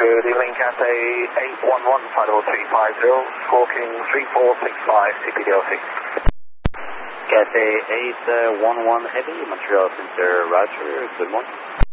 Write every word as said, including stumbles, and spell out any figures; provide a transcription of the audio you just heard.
Good evening, Cathay eight one one, flight level three five zero, squawking three four six five, C P D L C. Cathay eight one one Heavy, Montreal Center, Roger, good morning.